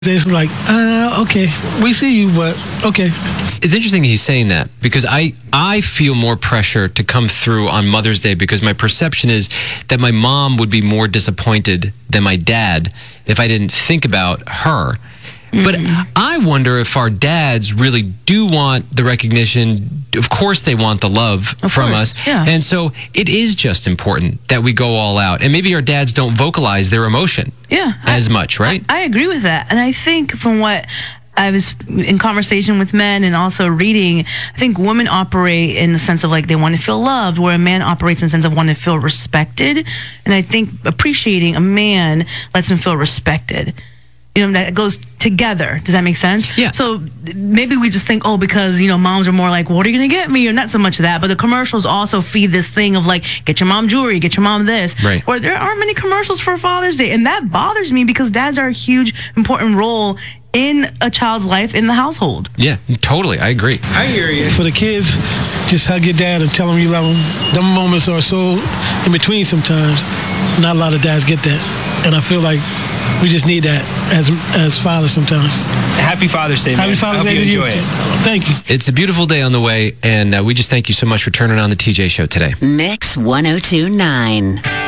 It's like, okay, we see you, but okay. It's interesting he's saying that because I feel more pressure to come through on Mother's Day because my perception is that my mom would be more disappointed than my dad if I didn't think about her. But I wonder if our dads really do want the recognition. Of course they want the love from us. Yeah. And so it is just important that we go all out. And maybe our dads don't vocalize their emotion as much, right? I agree with that. And I think from what I was in conversation with men and also reading, I think women operate in the sense of like they want to feel loved, where a man operates in the sense of wanting to feel respected. And I think appreciating a man lets him feel respected. You know, that goes together. Does that make sense? Yeah. So maybe we just think, because, moms are more like, what are you going to get me? Or not so much of that. But the commercials also feed this thing of like, get your mom jewelry, get your mom this. Right. Or there aren't many commercials for Father's Day. And that bothers me because dads are a huge, important role in a child's life in the household. Yeah, totally. I agree. I hear you. For the kids, just hug your dad and tell them you love them. Them moments are so in between sometimes. Not a lot of dads get that. And I feel like we just need that as fathers sometimes. Happy Father's Day, man. Happy Father's Day to you. Enjoy it. Thank you. It's a beautiful day on the way, and we just thank you so much for turning on the TJ Show today. Mix 102.9.